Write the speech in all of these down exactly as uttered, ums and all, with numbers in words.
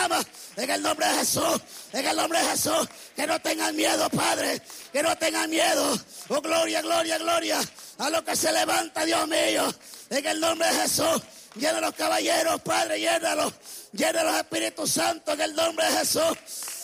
clama en el nombre de Jesús, en el nombre de Jesús. Que no tengan miedo, Padre, que no tengan miedo. Oh, gloria, gloria, gloria a lo que se levanta, Dios mío, en el nombre de Jesús. Llena los caballeros, Padre, llénalos, llena los Espíritus Santos en el nombre de Jesús.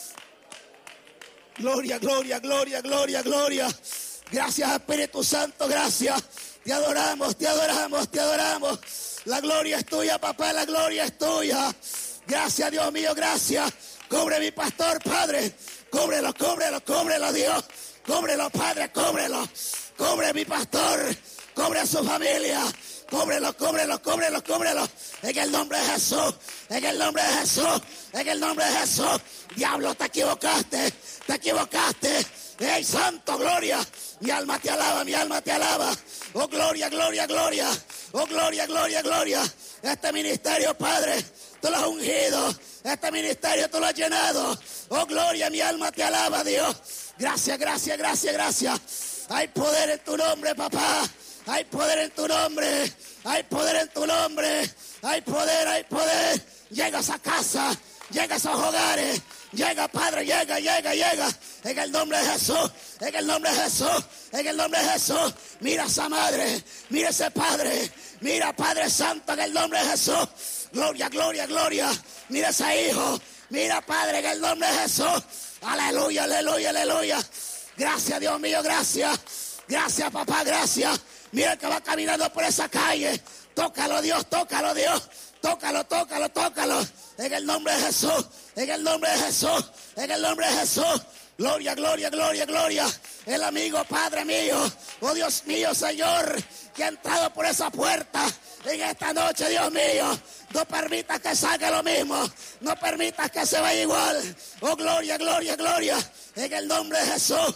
Gloria, gloria, gloria, gloria, gloria. Gracias, Espíritu Santo, gracias. Te adoramos, te adoramos, te adoramos. La gloria es tuya, papá, la gloria es tuya. Gracias, Dios mío, gracias. Cubre mi pastor, Padre. Cúbrelo, cúbrelo, cúbrelo, Dios. Cúbrelo, Padre, cúbrelo. Cubre mi pastor. Cubre a su familia. Cúbrelo, cúbrelo, cúbrelo, cúbrelo. En el nombre de Jesús. En el nombre de Jesús. En el nombre de Jesús. Diablo, te equivocaste. Te equivocaste. ¡Ey, santo, gloria! Mi alma te alaba, mi alma te alaba. Oh, gloria, gloria, gloria. Oh, gloria, gloria, gloria. Este ministerio, Padre, tú lo has ungido. Este ministerio tú lo has llenado. Oh, gloria, mi alma te alaba, Dios. Gracias, gracias, gracias, gracias. Hay poder en tu nombre, papá. Hay poder en tu nombre. Hay poder en tu nombre. Hay poder, hay poder. Llega a esa casa. Llega a esos hogares. Llega, Padre, llega, llega, llega. En el nombre de Jesús. En el nombre de Jesús. En el nombre de Jesús. Mira a esa madre. Mira a ese padre. Mira, Padre Santo, en el nombre de Jesús. Gloria, gloria, gloria. Mira a ese hijo. Mira, Padre, en el nombre de Jesús. Aleluya, aleluya, aleluya. Gracias, Dios mío, gracias. Gracias, papá, gracias. Mira el que va caminando por esa calle. Tócalo, Dios, tócalo, Dios. Tócalo, tócalo, tócalo. En el nombre de Jesús. En el nombre de Jesús. En el nombre de Jesús. Gloria, gloria, gloria, gloria. El amigo, Padre mío. Oh, Dios mío, Señor, que ha entrado por esa puerta en esta noche, Dios mío. No permitas que salga lo mismo. No permitas que se vaya igual. Oh, gloria, gloria, gloria. En el nombre de Jesús.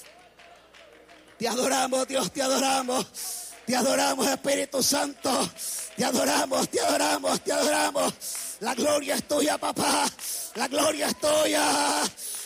Te adoramos, Dios, te adoramos. Te adoramos, Espíritu Santo. Te adoramos, te adoramos, te adoramos. La gloria es tuya, papá. La gloria es tuya.